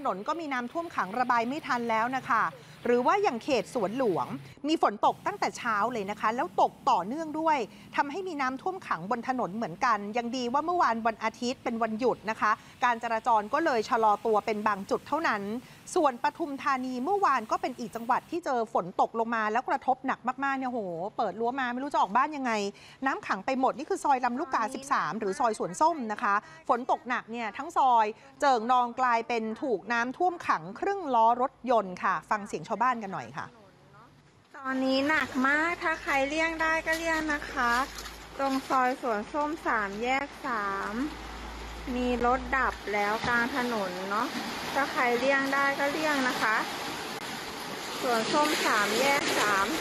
นนก็มีน้ำท่วมขังระบายไม่ทันแล้วนะคะหรือว่าอย่างเขตสวนหลวงมีฝนตกตั้งแต่เช้าเลยนะคะแล้วตกต่อเนื่องด้วยทำให้มีน้ำท่วมขังบนถนนเหมือนกันยังดีว่าเมื่อวานวันอาทิตย์เป็นวันหยุดนะคะการจราจรก็เลยชะลอตัวเป็นบางจุดเท่านั้นส่วนปทุมธานีเมื่อวานก็เป็นอีกจังหวัดที่เจอฝนตกลงมาแล้วกระทบหนักมากๆเนี่ยโหเปิดรั้วมาไม่รู้จะออกบ้านยังไงน้ำขังไปหมดนี่คือซอยลำลูกกา 13 หรือซอยสวนส้มนะคะฝนตกหนักเนี่ยทั้งซอยเจิ่งนองกลายเป็นถูกน้ำท่วมขังครึ่งล้อรถยนต์ค่ะฟังเสียงชาวบ้านกันหน่อยค่ะตอนนี้หนักมากถ้าใครเลี่ยงได้ก็เลี่ยงนะคะตรงซอยสวนส้ม3 แยก 3มีรถดับแล้วกลางถนนเนาะถ้าใครเลี่ยงได้ก็เลี่ยงนะคะสวนส้ม3 แยก 3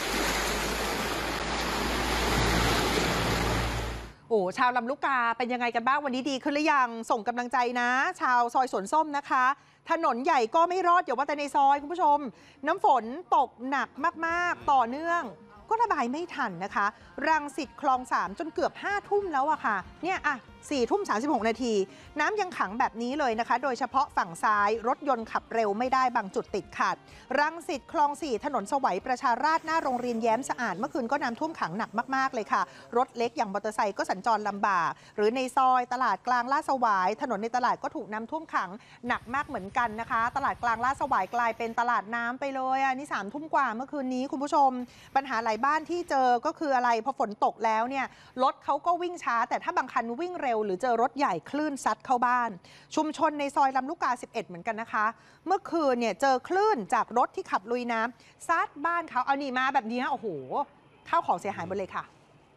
โอ้ชาวลำลูกกาเป็นยังไงกันบ้างวันนี้ดีขึ้นหรือยังส่งกำลังใจนะชาวซอยสวนส้มนะคะถนนใหญ่ก็ไม่รอดอย่าว่าแต่ในซอยคุณผู้ชมน้ำฝนตกหนักมากๆต่อเนื่องก็ระบายไม่ทันนะคะรังสิตคลอง 3จนเกือบ5 ทุ่มแล้วอะค่ะเนี่ยอะ4 ทุ่ม 36 นาทีน้ำยังขังแบบนี้เลยนะคะโดยเฉพาะฝั่งซ้ายรถยนต์ขับเร็วไม่ได้บางจุดติดขัดรังสิตคลอง 4ถนนสวัยประชาราษฎร์หน้าโรงเรียนแย้มสะอาดเมื่อคืนก็น้ำท่วมขังหนักมากๆเลยค่ะรถเล็กอย่างมอเตอร์ไซค์ก็สัญจรลำบากหรือในซอยตลาดกลางลาดสวายถนนในตลาดก็ถูกน้ำท่วมขังหนักมากเหมือนกันนะคะตลาดกลางลาดสวายกลายเป็นตลาดน้ำไปเลยอ่ะนี่3 ทุ่มกว่าเมื่อคืนนี้คุณผู้ชมปัญหาหลายบ้านที่เจอก็คืออะไรพอฝนตกแล้วเนี่ยรถเขาก็วิ่งช้าแต่ถ้าบางคันวิ่งเร็วหรือเจอรถใหญ่คลื่นซัดเข้าบ้านชุมชนในซอยลำลูกกา 11เหมือนกันนะคะเมื่อคืนเนี่ยเจอคลื่นจากรถที่ขับลุยน้ำซัดบ้านเขาเอานี่มาแบบนี้โอ้โหข้าวของเสียหายหมดเลยค่ะ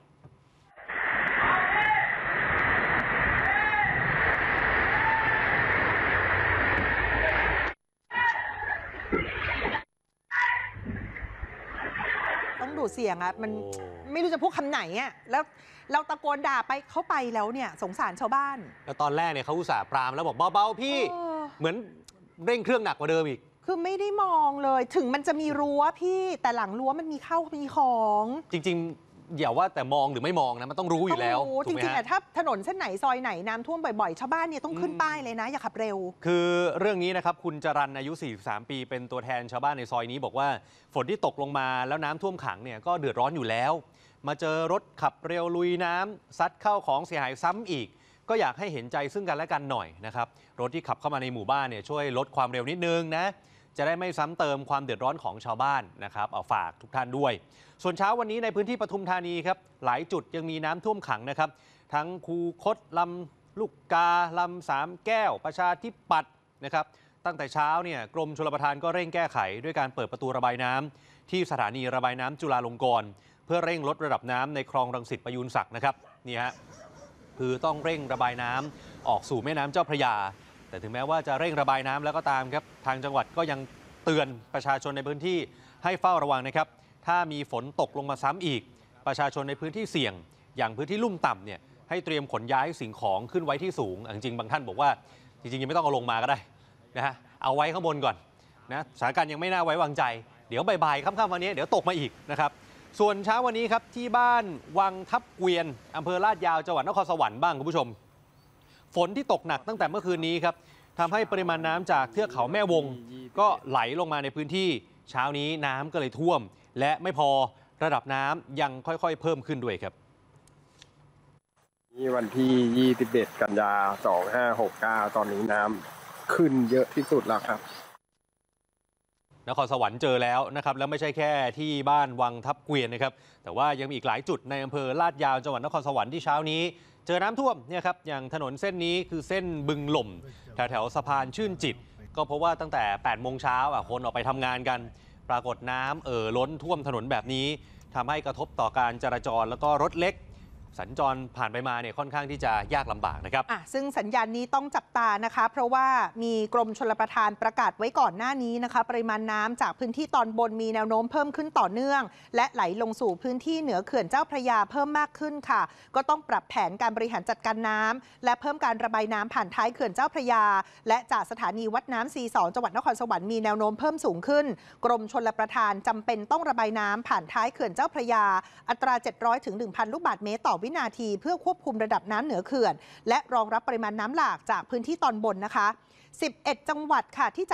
ต้องดูเสียงอ่ะมันไม่รู้จะพูดคำไหนอ่ะแล้วเราตะโกนด่าไปเข้าไปแล้วเนี่ยสงสารชาวบ้านแล้วตอนแรกเนี่ยเขาอุตส่าห์ปรามแล้วบอกเบาๆพี่เหมือนเร่งเครื่องหนักกว่าเดิมอีกคือไม่ได้มองเลยถึงมันจะมีรั้วพี่แต่หลังรั้วมันมีข้าวมีของจริงๆอย่าว่าแต่มองหรือไม่มองนะมันต้องรู้อยู่แล้วจริงๆถ้าถนนเส้นไหนซอยไหนน้ำท่วมบ่อยๆชาวบ้านเนี่ยต้องขึ้นป้ายเลยนะอย่าขับเร็วคือเรื่องนี้นะครับคุณจรัญอายุ43 ปีเป็นตัวแทนชาวบ้านในซอยนี้บอกว่าฝนที่ตกลงมาแล้วน้ำท่วมขังเนี่ยก็เดือดร้อนอยู่แล้วมาเจอรถขับเร็วลุยน้ำซัดเข้าของเสียหายซ้ำอีกก็อยากให้เห็นใจซึ่งกันและกันหน่อยนะครับรถที่ขับเข้ามาในหมู่บ้านเนี่ยช่วยลดความเร็วนิดนึงนะจะได้ไม่ซ้ำเติมความเดือดร้อนของชาวบ้านนะครับเอาฝากทุกท่านด้วยส่วนเช้าวันนี้ในพื้นที่ปทุมธานีครับหลายจุดยังมีน้ำท่วมขังนะครับทั้งคูคตลำลูกกาลำสามแก้วประชาธิปัตย์นะครับตั้งแต่เช้าเนี่ยกรมชลประทานก็เร่งแก้ไขด้วยการเปิดประตูระบายน้ำที่สถานีระบายน้ำจุฬาลงกรณ์เพื่อเร่งลดระดับน้ำในคลองรังสิตประยูรศักดิ์นะครับนี่ฮะคือต้องเร่งระบายน้ำออกสู่แม่น้ำเจ้าพระยาแต่ถึงแม้ว่าจะเร่งระบายน้ำแล้วก็ตามครับทางจังหวัดก็ยังเตือนประชาชนในพื้นที่ให้เฝ้าระวังนะครับถ้ามีฝนตกลงมาซ้ำอีกประชาชนในพื้นที่เสี่ยงอย่างพื้นที่ลุ่มต่ำเนี่ยให้เตรียมขนย้ายสิ่งของขึ้นไว้ที่สูงจริงๆบางท่านบอกว่าจริงๆยังไม่ต้องเอาลงมาก็ได้นะฮะเอาไว้ข้างบนก่อนนะสถานการณ์ยังไม่น่าไว้วางใจเดี๋ยวบ่ายๆค่ำๆวันนี้เดี๋ยวตกมาอีกนะครับส่วนเช้าวันนี้ครับที่บ้านวังทับเกวียนอำเภอลาดยาวจังหวัดนครสวรรค์บ้างคุณผู้ชมฝนที่ตกหนักตั้งแต่เมื่อคืนนี้ครับทำให้ปริมาณน้ำจากเทือกเขาแม่วงก็ไหลลงมาในพื้นที่เช้านี้น้ำก็เลยท่วมและไม่พอระดับน้ำยังค่อยๆเพิ่มขึ้นด้วยครับนี่วันที่21 กันยา 2569ตอนนี้น้ำขึ้นเยอะที่สุดแล้วครับนครสวรรค์เจอแล้วนะครับแล้วไม่ใช่แค่ที่บ้านวังทับเกวียนนะครับแต่ว่ายังมีอีกหลายจุดในอำเภอลาดยาวจังหวัดนครสวรรค์ที่เช้านี้เจอน้ำท่วมเนี่ยครับอย่างถนนเส้นนี้คือเส้นบึงหล่มแถวสะพานชื่นจิตก็เพราะว่าตั้งแต่8 โมงเช้าคนออกไปทำงานกันปรากฏน้ำล้นท่วมถนนแบบนี้ทำให้กระทบต่อการจราจรแล้วก็รถเล็กสัญจรผ่านไปมาเนี่ยค่อนข้างที่จะยากลำบากนะครับซึ่งสัญญาณนี้ต้องจับตานะคะเพราะว่ามีกรมชลประทานประกาศไว้ก่อนหน้านี้นะคะปริมาณน้ำจากพื้นที่ตอนบนมีแนวโน้มเพิ่มขึ้นต่อเนื่องและไหลลงสู่พื้นที่เหนือเขื่อนเจ้าพระยาเพิ่มมากขึ้นค่ะก็ต้องปรับแผนการบริหารจัดการน้ำและเพิ่มการระบายน้ำผ่านท้ายเขื่อนเจ้าพระยาและจากสถานีวัดน้ำC2จังหวัดนครสวรรค์มีแนวโน้มเพิ่มสูงขึ้นกรมชลประทานจำเป็นต้องระบายน้ำผ่านท้ายเขื่อนเจ้าพระยาอัตรา700 ถึง 1,000 ลูกบาศก์เมตรต่อวินาทีเพื่อควบคุมระดับน้ำเหนือเขื่อนและรองรับปริมาณน้ำหลากจากพื้นที่ตอนบนนะคะ11 จังหวัดค่ะที่จะ